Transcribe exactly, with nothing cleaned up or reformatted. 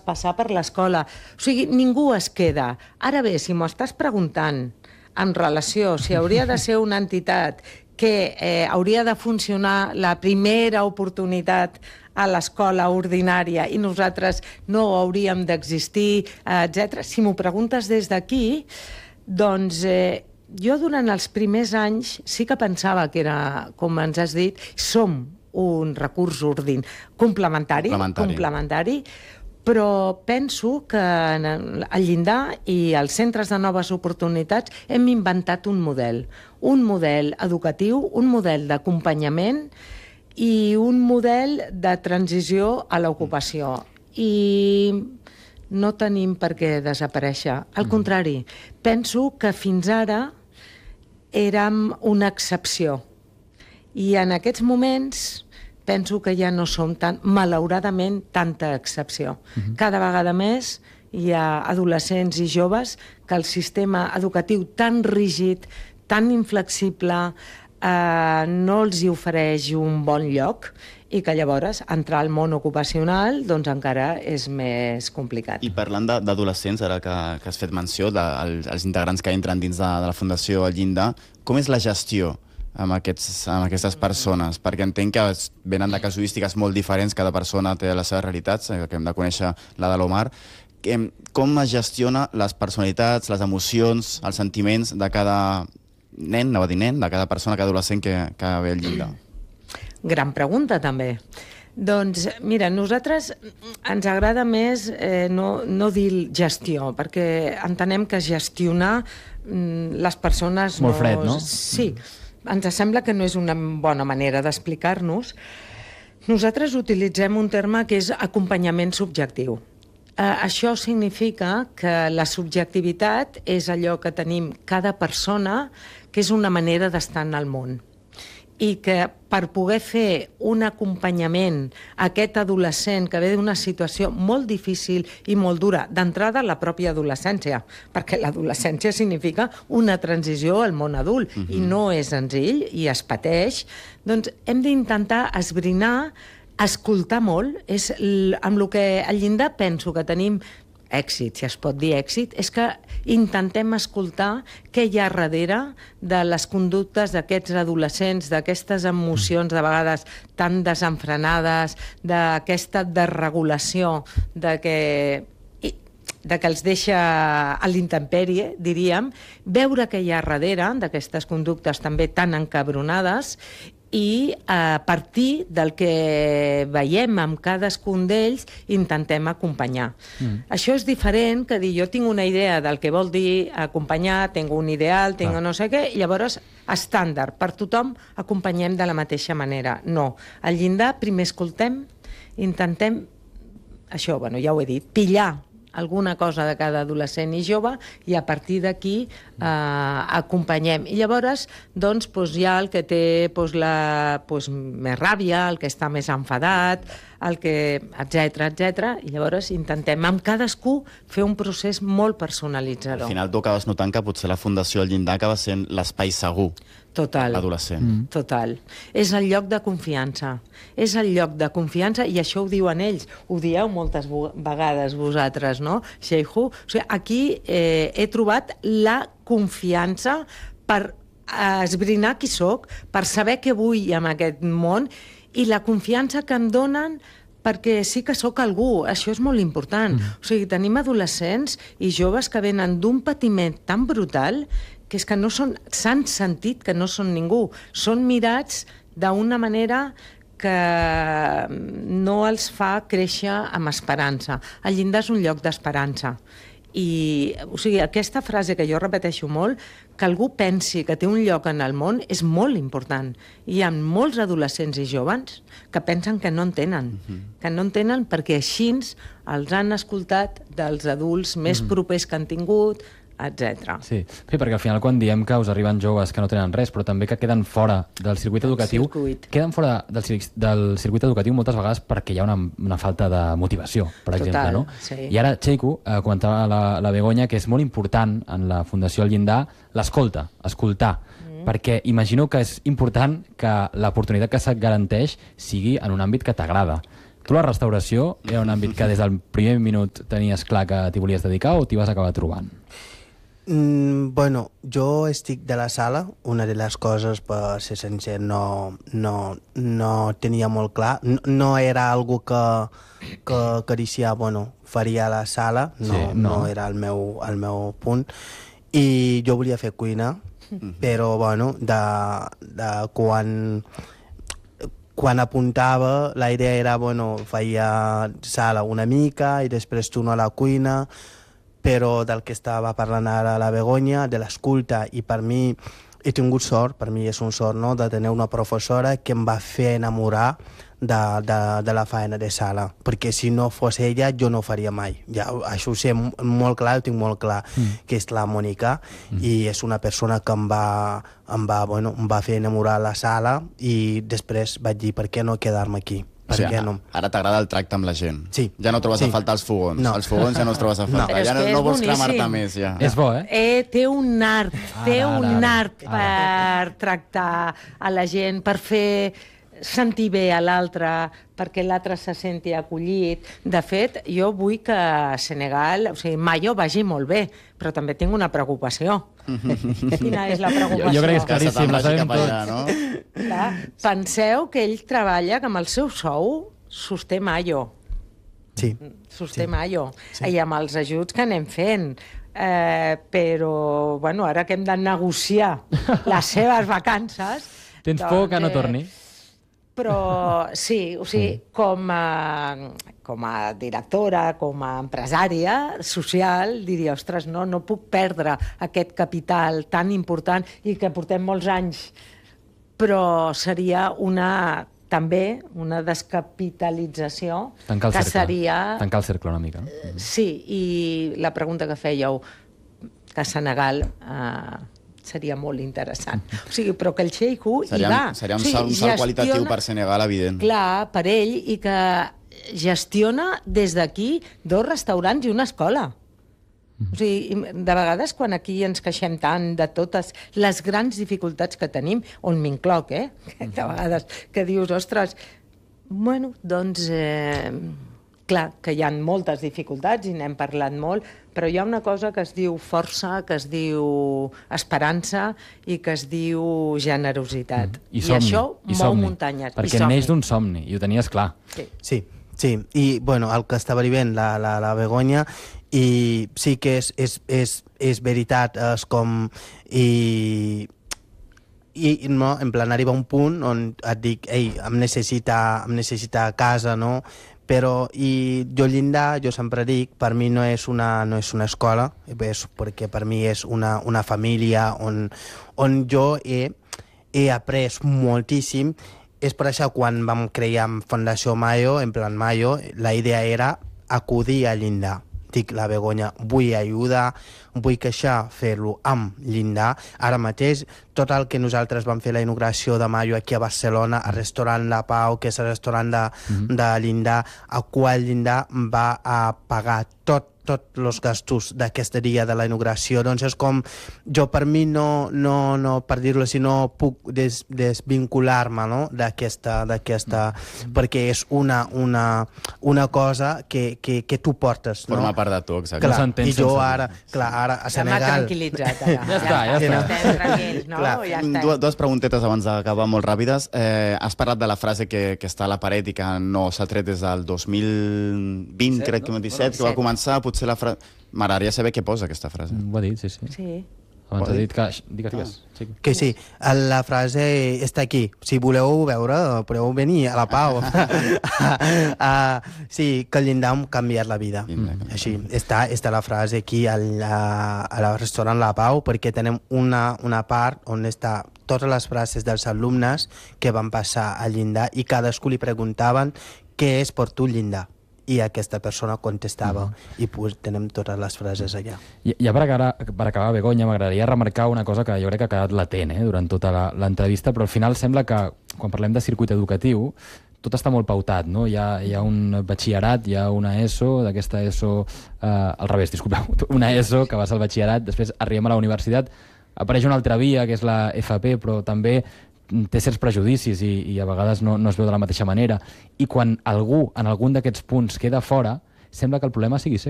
passar per l'escola. O sigui, ningú es queda. Ara bé, si m'ho estàs preguntant en relació, si hauria de ser una entitat que eh, hauria de funcionar la primera oportunitat a l'escola ordinària i nosaltres no hauríem d'existir, eh, etcètera. Si m'ho preguntes des d'aquí, doncs eh, jo durant els primers anys sí que pensava que era, com ens has dit, som un recurs ordin complementari, Complementari. complementari, però penso que al llindar i als centres de noves oportunitats hem inventat un model, un model educatiu, un model d'acompanyament i un model de transició a l'ocupació. I no tenim per què desaparèixer. Al contrari, penso que fins ara érem una excepció. I en aquests moments penso que ja no som tan, malauradament, tanta excepció. Uh-huh. Cada vegada més hi ha adolescents i joves que el sistema educatiu tan rígid, tan inflexible, eh, no els hi ofereix un bon lloc i que llavors entrar al món ocupacional doncs encara és més complicat. I parlant d'adolescents, ara que, que has fet menció dels de, integrants que entren dins de, de la Fundació El Llindar, com és la gestió amb, aquests, amb aquestes persones? Perquè entenc que venen de casuístiques molt diferents, cada persona té les seves realitats, que hem de conèixer la de l'Omar. Com es gestiona les personalitats, les emocions, els sentiments de cada nen, anava a dir nen, de cada persona, cada adolescent que, que ve al llindar? Gran pregunta, també. Doncs, mira, nosaltres ens agrada més eh, no, no dir gestió, perquè entenem que gestionar mm, les persones... Molt no... fred, no? Sí, ens sembla que no és una bona manera d'explicar-nos. Nosaltres utilitzem un terme que és acompanyament subjectiu. Eh, això significa que la subjectivitat és allò que tenim cada persona, que és una manera d'estar en el món. I que per poder fer un acompanyament a aquest adolescent que ve d'una situació molt difícil i molt dura, d'entrada la pròpia adolescència, perquè l'adolescència significa una transició al món adult, uh-huh. i no és senzill, i es pateix, doncs hem d'intentar esbrinar, escoltar molt. És amb el que al llindar penso que tenim èxit, si es pot dir èxit, és que intentem escoltar què hi ha darrere de les conductes d'aquests adolescents, d'aquestes emocions de vegades tan desenfrenades, d'aquesta desregulació, de que, de que els deixa a l'intempèrie, diríem, veure què hi ha darrere d'aquestes conductes també tan encabronades i a partir del que veiem amb cadascun d'ells intentem acompanyar. Mm. Això és diferent que dir jo tinc una idea del que vol dir acompanyar, tinc un ideal, tinc ah. no sé què, i llavors estàndard, per tothom acompanyem de la mateixa manera. No, al llindar primer escoltem, intentem, això, bueno, ja ho he dit, pillar alguna cosa de cada adolescent i jove i a partir d'aquí eh, acompanyem. I llavors doncs, doncs, hi ha el que té doncs, la, doncs, més ràbia, el que està més enfadat, el que, etcètera, etcètera. I llavors intentem amb cadascú fer un procés molt personalitzador. Al final tu acabes notant que potser la Fundació El Llindar acaba sent l'espai segur. Total. Adolescent. Mm. Total. És el lloc de confiança. És el lloc de confiança i això ho diuen ells. Ho dieu moltes vegades vosaltres, no? Xeihu. O sigui, aquí eh, he trobat la confiança per esbrinar qui sóc, per saber què vull en aquest món i la confiança que em donen perquè sí que sóc algú, això és molt important. Mm. O sigui, tenim adolescents i joves que venen d'un patiment tan brutal que és que no són, s'han sentit que no són ningú. Són mirats d'una manera que no els fa créixer amb esperança. El llindar és un lloc d'esperança. I, o sigui, aquesta frase que jo repeteixo molt, que algú pensi que té un lloc en el món, és molt important. Hi ha molts adolescents i joves que pensen que no en tenen, uh-huh. que no en tenen perquè així els han escoltat dels adults més uh-huh. propers que han tingut, etcètera. Sí. sí, perquè al final quan diem que us arriben joves que no tenen res, però també que queden fora del circuit educatiu, circuit. queden fora del, del circuit educatiu moltes vegades perquè hi ha una, una falta de motivació, per Total, exemple. No? Sí. I ara, Xeiku, eh, comentava la, la Begoña que és molt important en la Fundació El Llindar l'escolta, escoltar, mm. perquè imagino que és important que l'oportunitat que se't garanteix sigui en un àmbit que t'agrada. Tu la restauració era un àmbit que des del primer minut tenies clar que t'hi volies dedicar o t'hi vas acabar trobant? Mm, bueno, jo estic de la sala. Una de les coses, per ser sincer, no, no, no tenia molt clar. No, no era algo que, que, que dicia, bueno, faria a la sala. No, sí, no. no era el meu, el meu punt. I jo volia fer cuina, mm-hmm. però, bueno, de, de quan... Quan apuntava, la idea era, bueno, feia sala una mica i després torno a la cuina, però del que estava parlant ara la Begoña, de l'escolta, i per mi he tingut sort, per mi és un sort, no?, de tenir una professora que em va fer enamorar de, de, de la feina de sala, perquè si no fos ella jo no ho faria mai. Ja, això ho sé molt clar, ho tinc molt clar, mm. que és la Mònica, mm. i és una persona que em va, em va, bueno, em va fer enamorar la sala, i després vaig dir, per què no quedar-me aquí? O sigui, no? Ara t'agrada el tracte amb la gent. Sí. Ja no trobes sí. a faltar els fogons. No. Els fogons ja no els trobes a faltar. No. Ja no, no vols cremar-te més, ja. És bo, eh? eh té un art, té ara, un ara, art per ara. tractar a la gent, per fer sentir bé a l'altre, perquè l'altre se senti acollit. De fet, jo vull que a Senegal, o sigui, Mayo vagi molt bé, però també tinc una preocupació. Quina és la preocupació? Jo, jo crec que és claríssim, la sabem allà, no? Clar, penseu que ell treballa, que amb el seu sou sosté Mayo. Sí. Sosté sí. Mayo. Sí. I amb els ajuts que anem fent. Eh, però, bueno, ara que hem de negociar les seves vacances... Tens doncs, por que no eh, torni? Però sí, o sigui, com a, com a directora, com a empresària social, diria, ostres, no, no puc perdre aquest capital tan important i que portem molts anys, però seria una, també, una descapitalització Tancar el que cercle. seria... Tancar el cercle una mica. Sí, i la pregunta que fèieu, que Senegal... Eh, seria molt interessant. O sigui, però que el xeico hi va. Seria un o sigui, salt, un salt qualitatiu gestiona, per Senegal, evident. Clar, per ell, i que gestiona des d'aquí dos restaurants i una escola. O sigui, de vegades quan aquí ens queixem tant de totes les grans dificultats que tenim, on m'incloc, eh? De vegades que dius, ostres, bueno, doncs... Eh, clar, que hi ha moltes dificultats i n'hem parlat molt, però hi ha una cosa que es diu força, que es diu esperança i que es diu generositat. Mm. I, I, somni, I això i mou somni, muntanyes. perquè neix d'un somni, i ho tenies clar. Sí. Sí, sí. I, bueno, el que estava dient la, la, la Begoña, i sí que és, és, és, és veritat, és com... I, i no, en plan arriba un punt on et dic, ei, em necessita, em necessita casa, no? Però i jo llindar, jo sempre dic, per mi no és una, no és una escola, és perquè per mi és una, una família on, on jo he, he après moltíssim. És per això quan vam crear Fundació Mayo, en plan Mayo, la idea era acudir a llindar. Dic, la Begoña, vull ajudar, vull queixar, fer-lo amb llindar. Ara mateix, tot el que nosaltres vam fer la inauguració de Mayo aquí a Barcelona, al restaurant La Pau, que és el restaurant de, mm-hmm. de llindar, a qual llindar va a pagar tot tots els gastos d'aquest dia de la inauguració. Doncs és com, jo per mi no, no, no per dir-ho així, no puc des, desvincular-me, no? d'aquesta, d'aquesta mm. perquè és una, una, una cosa que, que, que tu portes. No? Forma part de tu, exacte. Clar, no i jo ara, clar, ara a Senegal... Ja m'ha tranquil·litzat, ara. Ja està, ja està. Estem tranquils, no? Clar. Ja estem. Dues, dues preguntetes abans d'acabar, molt ràpides. Eh, has parlat de la frase que, que està a la paret i que no s'ha tret des del dos mil vint, crec que disset, que va començar, potser la frase... M'agradaria saber què posa aquesta frase. Ho ha dit, sí, sí. Sí. Abans ha dit que... Digues, digues. Sí. Que sí, la frase està aquí. Si voleu veure, podeu venir a la Pau. uh, sí, que el llindar ha canviat la vida. Mm. Així, està, està la frase aquí al, a, al restaurant La Pau, perquè tenim una, una part on està totes les frases dels alumnes que van passar al llindar i cadascú li preguntaven què és per tu llindar. I aquesta persona contestava, uh-huh. i pues, tenem totes les frases allà. I, ja per acabar, per acabar Begoña, m'agradaria remarcar una cosa que jo crec que ha quedat latent eh, durant tota l'entrevista, però al final sembla que, quan parlem de circuit educatiu, tot està molt pautat, no? Hi ha, hi ha un batxillerat, hi ha una ESO, d'aquesta ESO... Eh, al revés, disculpeu, una ESO que va ser al batxillerat, després arribem a la universitat, apareix una altra via, que és la F P, però també té certs prejudicis i, i a vegades no, no es veu de la mateixa manera, i quan algú en algun d'aquests punts queda fora, sembla que el problema sigui seu.